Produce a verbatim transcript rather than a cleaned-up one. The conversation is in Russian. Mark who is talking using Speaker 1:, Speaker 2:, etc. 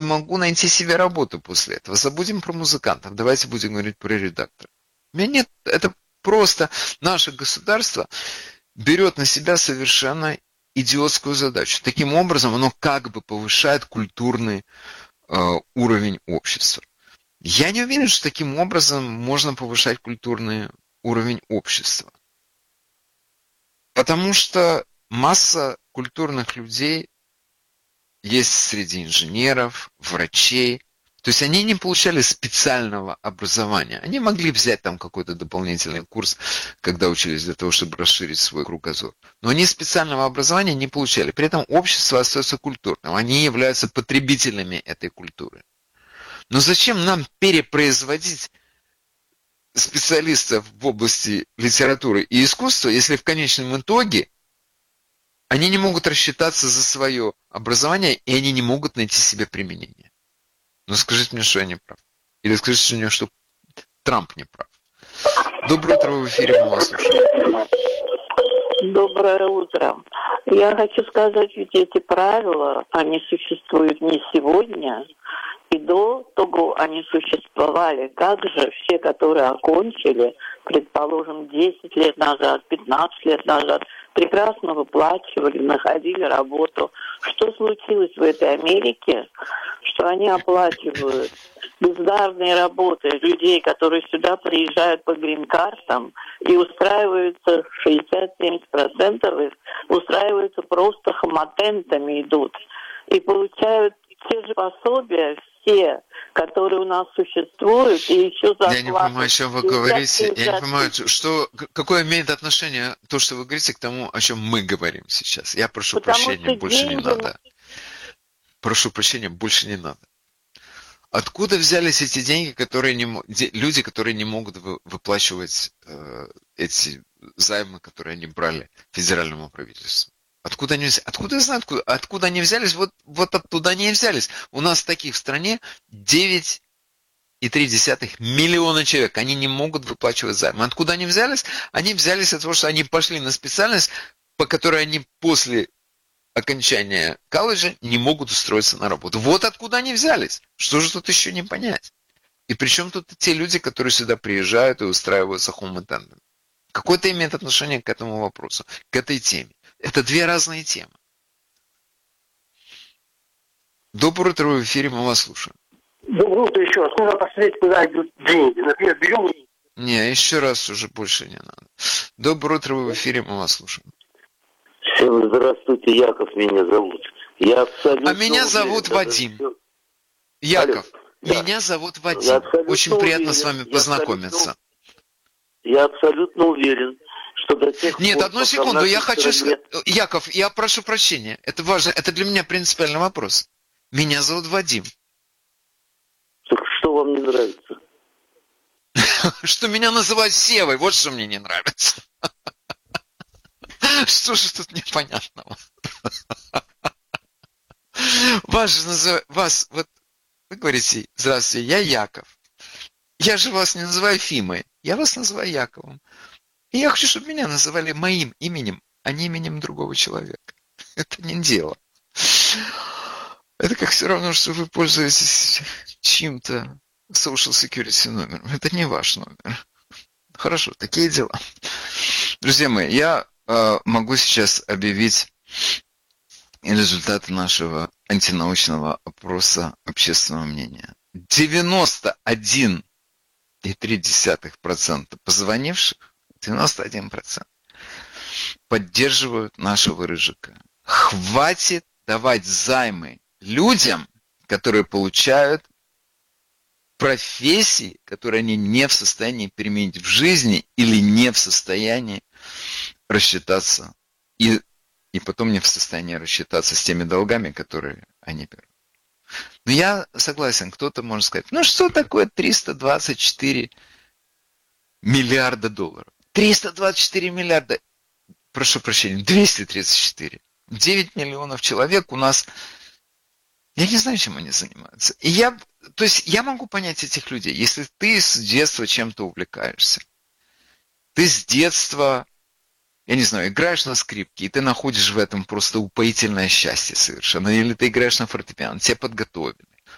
Speaker 1: могу найти себе работу после этого. Забудем про музыкантов, давайте будем говорить про редактора. У меня нет, это просто наше государство берет на себя совершенно идиотскую задачу. Таким образом, оно как бы повышает культурный э, уровень общества. Я не уверен, что таким образом можно повышать культурный уровень общества. Потому что масса культурных людей есть среди инженеров, врачей. То есть они не получали специального образования. Они могли взять там какой-то дополнительный курс, когда учились для того, чтобы расширить свой кругозор. Но они специального образования не получали. При этом общество остается культурным. Они являются потребителями этой культуры. Но зачем нам перепроизводить специалистов в области литературы и искусства, если в конечном итоге они не могут рассчитаться за свое образование, и они не могут найти себе применение? Ну скажите мне, что я не прав. Или скажите мне, что Трамп не прав. Доброе утро, в эфире, мы вас слушаем.
Speaker 2: Доброе утро. Я хочу сказать, ведь эти правила, они существуют не сегодня, и до того они существовали. Как же все, которые окончили, предположим, десять лет назад, пятнадцать лет назад, прекрасно выплачивали, находили работу. Что случилось в этой Америке, что они оплачивают бездарные работы людей, которые сюда приезжают по грин-картам и устраиваются, шестьдесят-семьдесят процентов их устраиваются просто хоматентами идут и получают те же пособия, все, которые у нас существуют, и еще зарплаты.
Speaker 1: Я не понимаю, о чем вы говорите. Я не понимаю, что, какое имеет отношение то, что вы говорите, к тому, о чем мы говорим сейчас. Я прошу
Speaker 2: Потому
Speaker 1: прощения, больше
Speaker 2: деньги...
Speaker 1: не надо. Прошу прощения, больше не надо. Откуда взялись эти деньги, которые не, люди, которые не могут выплачивать э, эти займы, которые они брали федеральному правительству? Откуда они взялись? Откуда я знаю, откуда, откуда они взялись? Вот, вот оттуда они и взялись. У нас таких в стране девять целых три десятых миллиона человек. Они не могут выплачивать займы. Откуда они взялись? Они взялись от того, что они пошли на специальность, по которой они после окончания колледжа не могут устроиться на работу. Вот откуда они взялись. Что же тут еще не понять? И причем тут те люди, которые сюда приезжают и устраиваются хоум-attendant? Какое-то имеет отношение к этому вопросу, к этой теме. Это две разные темы. Доброе утро, в эфире, мы вас слушаем.
Speaker 3: Доброе утро еще раз. Нужно посмотреть, куда идут деньги. Например, берем...
Speaker 1: Не, еще раз уже больше не надо. Доброе утро, в эфире, мы вас слушаем.
Speaker 4: Всем здравствуйте, Яков меня зовут. Я абсолютно
Speaker 1: а меня зовут уверен, Вадим. Все... Яков, Алло. меня да. зовут Вадим. Очень приятно уверен, с вами познакомиться.
Speaker 4: Я абсолютно уверен, что до тех
Speaker 1: Нет,
Speaker 4: пор,
Speaker 1: одну секунду, я хочу
Speaker 4: стране...
Speaker 1: сказать... Яков, я прошу прощения. Это важно, это для меня принципиальный вопрос. Меня зовут Вадим.
Speaker 4: Так что вам не нравится?
Speaker 1: Что меня называют Севой, вот что мне не нравится. Что же тут непонятного? Вас же называют... Вас, вот, вы говорите, здравствуйте, я Яков. Я же вас не называю Фимой, я вас называю Яковом. И я хочу, чтобы меня называли моим именем, а не именем другого человека. Это не дело. Это как все равно, что вы пользуетесь чьим-то social security номером. Это не ваш номер. Хорошо, такие дела. Друзья мои, я э, могу сейчас объявить результаты нашего антинаучного опроса общественного мнения. девяносто один целых три десятых процента позвонивших, девяносто один процент, поддерживают нашего Рыжика. Хватит давать займы людям, которые получают профессии, которые они не в состоянии применить в жизни или не в состоянии рассчитаться и, и потом не в состоянии рассчитаться с теми долгами, которые они берут. Но я согласен, кто-то может сказать, ну что такое триста двадцать четыре миллиарда долларов? триста двадцать четыре миллиарда, прошу прощения, двести тридцать четыре. девять миллионов человек у нас, я не знаю, чем они занимаются. И я, то есть я могу понять этих людей, если ты с детства чем-то увлекаешься, ты с детства, я не знаю, играешь на скрипке, и ты находишь в этом просто упоительное счастье совершенно, или ты играешь на фортепиано, тебя подготовили.